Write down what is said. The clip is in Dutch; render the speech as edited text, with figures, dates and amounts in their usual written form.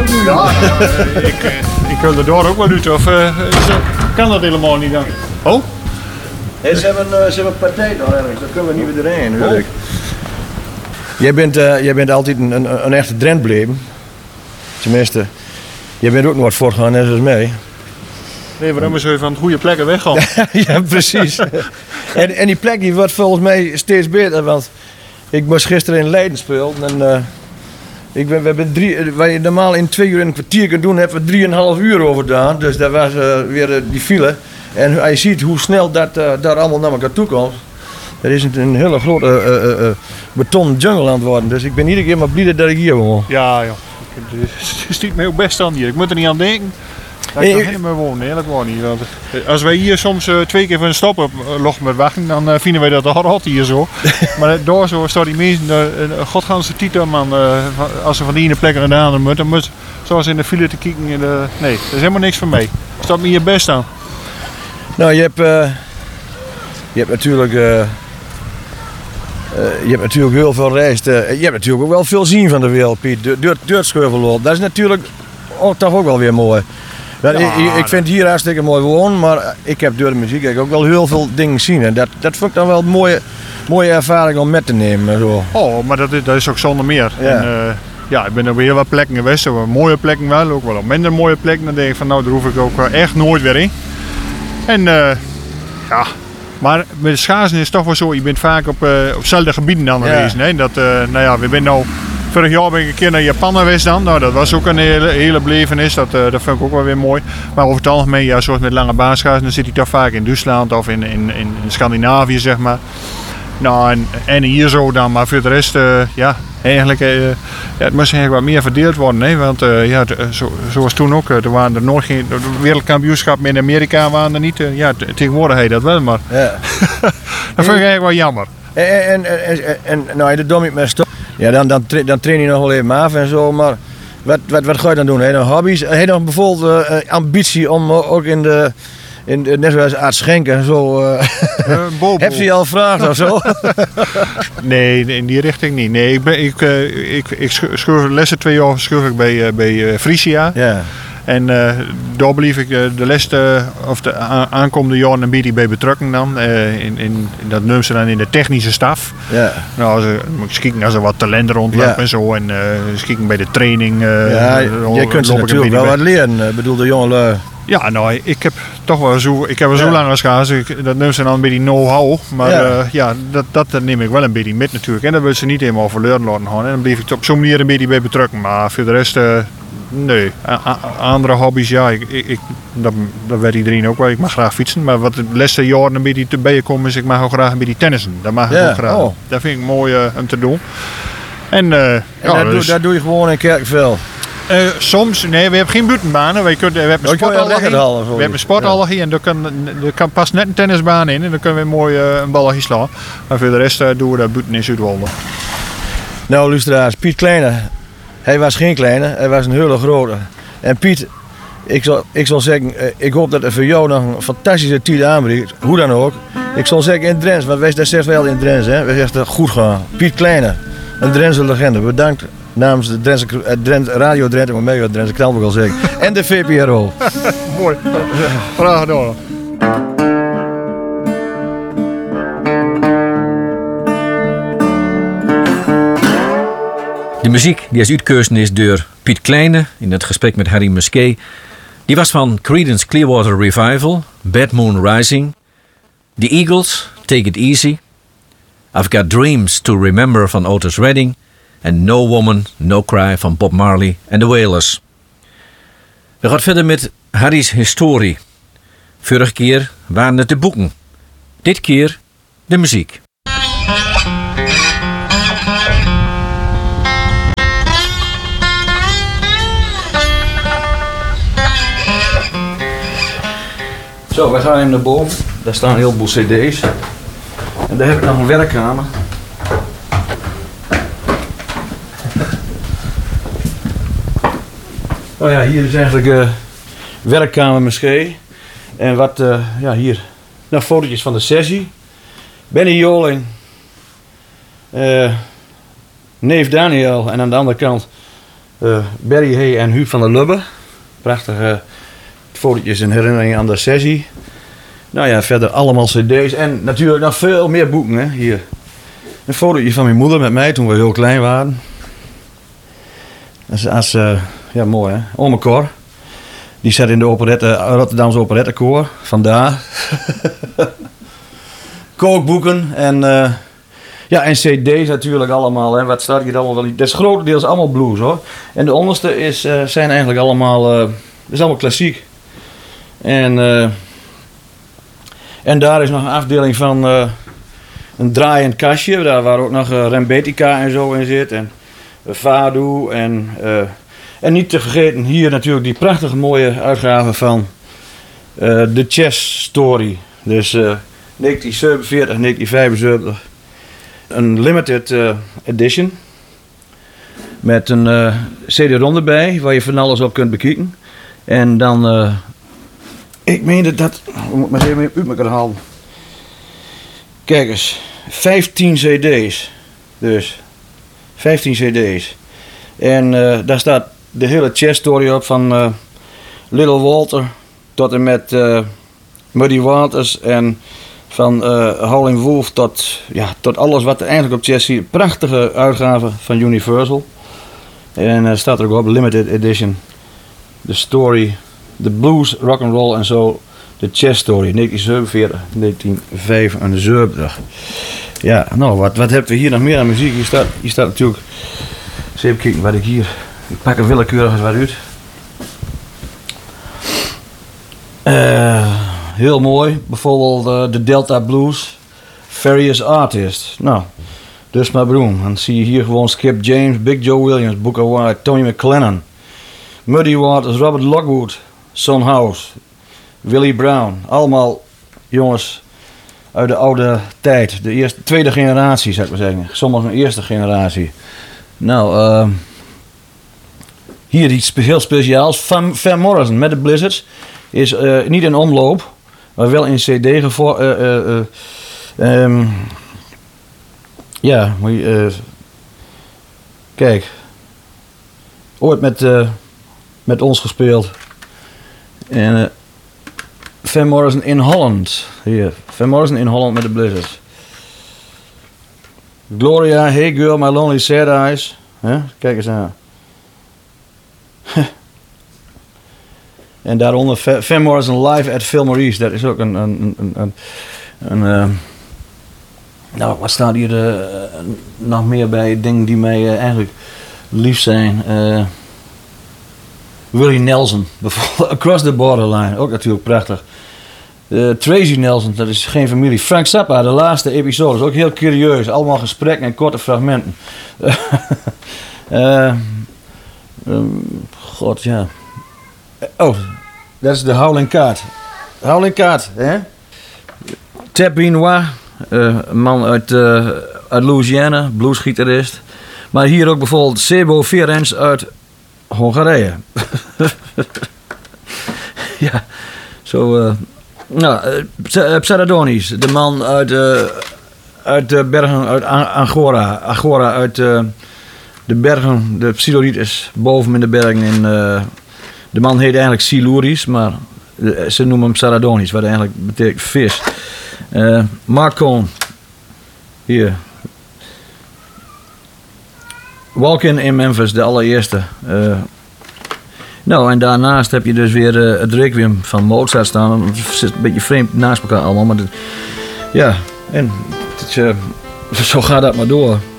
ook nu. Ja, ik wil er door ook wel uit. Of kan dat helemaal niet dan? Oh? Hey, ze hebben een partij nog ergens, daar kunnen we niet weer doorheen. Oh. Jij bent altijd een echte Drent bleven. Tenminste, jij bent ook nooit voortgegaan net zoals mij. Nee, waarom is hij van de goede plekken weggaan? Ja, precies. en die plek die wordt volgens mij steeds beter, want ik moest gisteren in Leiden spelen en waar je normaal in 2 uur en een kwartier kunt doen, hebben we 3,5 uur over gedaan. Dus daar was weer die file. En als je ziet hoe snel dat daar allemaal naar elkaar toe komt. Er is een hele grote betonnen jungle aan het worden. Dus ik ben iedere keer maar blij dat ik hier woon. Ja. Het stiet mij ook best aan hier. Ik moet er niet aan denken. Dat ik nog helemaal wonen. Nee, dat wordt niet. Want als wij hier soms 2 keer van een stop log met wachten, dan vinden wij dat hard hier zo. Maar door zo staat die mensen, godganse titel man, als ze van die ene plek naar de andere moeten, zoals in de file te kijken. Nee, dat is helemaal niks voor mij. Staat me hier best aan. Nou, je hebt natuurlijk heel veel reisd. Je hebt natuurlijk ook wel veel zien van de wereld, Piet. Door het Scheuvelloop. Dat is natuurlijk toch ook wel weer mooi. Ja, ik vind het hier hartstikke mooi wonen, maar ik heb door de muziek ook wel heel veel dingen zien. En dat vond ik dan wel een mooie ervaring om met te nemen. Zo. Oh, maar dat is ook zonder meer. Ja. En, ik ben op heel wat plekken geweest, op mooie plekken wel, ook wel op minder mooie plekken. Dan denk ik van nou, daar hoef ik ook echt nooit weer in. En maar met de schaatsen is het toch wel zo, je bent vaak op hetzelfde gebieden dan geweest. Hè? We zijn nou, vorig jaar ben ik een keer naar Japan geweest dan. Nou, dat was ook een hele belevenis, dat vind ik ook wel weer mooi. Maar over het algemeen, zoals met lange baanschaatsen, dan zit hij toch vaak in Duitsland of in Scandinavië, zeg maar. Nou, en hier zo dan, maar voor de rest, eigenlijk, het moest eigenlijk wat meer verdeeld worden. Hè? Want zoals toen ook, er waren er nooit geen wereldkampioenschappen in Amerika waren er niet. Tegenwoordig heet dat wel, maar dat vind ik eigenlijk wel jammer. En nou, dat doe ik met stop. Ja, dan train je nog wel even af en zo, maar wat ga je dan doen? Heb je nog hobby's? Heb je nog bijvoorbeeld ambitie om ook net zoals Aart Schenken zo. Heb je al gevraagd of zo? Nee, in die richting niet. Nee, ik schurf lessen 2 jaar bij Frisia. Ja. En daar bleef ik de laatste of de aankomende jaren een beetje bij betrokken dan. Dat noemen ze dan in de technische staf. Ja. Nou, moet kijken als er wat talent rondloopt en zo. En kijken bij de training. Jij kunt ze natuurlijk wel wat leren. Ik bedoel, de jongelui. Ja, nou, ik heb toch wel zo lang als schaatsen. Dat neemt ze dan een beetje know-how. Maar dat neem ik wel een beetje met natuurlijk. En dat wil ze niet helemaal verloren laten gaan. En dan blijf ik op zo'n manier een beetje bij betrokken. Maar voor de rest, nee. Andere hobby's, dat weet iedereen ook wel. Ik mag graag fietsen. Maar wat de laatste jaren een beetje te bijkomen is, ik mag ook graag een beetje tennissen. Dat mag ik ook graag. Oh. Dat vind ik mooi om te doen. En dat doe je gewoon in Kerkveld. Soms, nee, we hebben geen buitenbanen. We hebben een sporthal hier en er kan pas net een tennisbaan in en dan kunnen we mooi een balletje slaan. Maar voor de rest doen we dat buiten in Zuidwolde. Nou, luisteraars, Piet Kleine, hij was geen kleine, hij was een hele grote. En Piet, ik zal zeggen, ik hoop dat er voor jou nog een fantastische tijd aanbrengt, hoe dan ook. Ik zal zeggen in Drents, want wij zeggen wel in Drents, hè. Wij zeggen goed gaan. Piet Kleine, een Drentse legende, bedankt. Namens de Radio Drenthe, maar mij uit Drentse Krant wil ik al zeggen. En de VPRO. Mooi. Graag gedaan. De muziek die als uitgekozen is door Piet Kleine in het gesprek met Harry Musquet, die was van Creedence Clearwater Revival, Bad Moon Rising, The Eagles, Take It Easy, I've Got Dreams to Remember van Otis Redding en No Woman, No Cry van Bob Marley en The Wailers. We gaan verder met Harry's historie. Vorige keer waren het de boeken. Dit keer de muziek. Zo, we gaan even naar boven. Daar staan een heleboel cd's. En daar heb ik nog een werkkamer. Oh ja, hier is eigenlijk werkkamer Musquet. En wat, hier, nog fotootjes van de sessie. Benny Joling, neef Daniel en aan de andere kant Barry Hay en Huub van der Lubbe. Prachtige fotootjes en herinneringen aan de sessie. Nou ja, verder allemaal cd's en natuurlijk nog veel meer boeken. Hè? Hier. Een fotootje van mijn moeder met mij toen we heel klein waren. Ja, mooi hè. Ome Cor. Die zat in de Rotterdamse operettekoor. Vandaar. Kookboeken en cd's natuurlijk allemaal. Hè. Wat staat hier allemaal wel? Dat is grotendeels allemaal blues hoor. En de onderste zijn eigenlijk allemaal, is allemaal klassiek. En daar is nog een afdeling van een draaiend kastje. Daar waar ook nog Rembetika en zo in zit. En Fado en niet te vergeten hier natuurlijk die prachtige mooie uitgave van The Chess Story. Dus 1947, 1975. Een limited edition. Met een CD-ROM erbij waar je van alles op kunt bekijken. En dan, ik meende dat, we moeten maar even uit elkaar halen. Kijk eens, 15 CD's. Dus 15 CD's. En daar staat de hele chess story op van Little Walter tot en met Muddy Waters en van Howlin' Wolf tot alles wat er eigenlijk op chess ziet. Prachtige uitgave van Universal. En staat er ook op, limited edition. The story, the blues, rock and roll en zo. The chess story, 1947, 1975. Ja, nou, wat hebben we hier nog meer aan muziek? Hier staat natuurlijk... Eens even kijken wat ik hier... Ik pak er willekeurig eens wat uit. Heel mooi. Bijvoorbeeld de Delta Blues. Various Artists. Nou, dus maar broem. Dan zie je hier gewoon Skip James, Big Joe Williams, Booker White, Tony McClennan, Muddy Waters, Robert Lockwood, Son House, Willie Brown. Allemaal jongens uit de oude tijd. De tweede generatie, zou ik maar zeggen. Sommigen een eerste generatie. Nou, hier iets heel speciaals. Van Morrison met de Blizzards is niet in omloop, maar wel in CD kijk, ooit met ons gespeeld. En Van Morrison in Holland. Hier, Van Morrison in Holland met de Blizzards. Gloria, Hey Girl, My Lonely Sad Eyes. Kijk eens aan. En daaronder Van Morrison live at Phil Maurice. Dat is ook nou, wat staat hier nog meer bij? Dingen die mij eigenlijk lief zijn. Willie Nelson, bijvoorbeeld. Across the Borderline, ook natuurlijk prachtig. Tracy Nelson, dat is geen familie. Frank Zappa, de laatste episode, is ook heel curieus. Allemaal gesprekken en korte fragmenten. God, ja. Oh, dat is de Howlin' Card. Howlin' Card, hè? Tab Benoit, een man uit Louisiana, bluesgitarist. Maar hier ook bijvoorbeeld Sebo Ferenc uit Hongarije. Ja, zo... Psaradonis, de man uit de bergen, uit Agora, uit de bergen, de Psiloritis, boven in de bergen. De man heet eigenlijk Siluris, maar ze noemen hem Psaradonis, wat eigenlijk betekent vis. Mark Cohn, hier. Walk-in in Memphis, de allereerste. Nou, en daarnaast heb je dus weer het Requiem van Mozart staan. Het zit een beetje vreemd naast elkaar allemaal. Maar ja, en zo gaat dat maar door.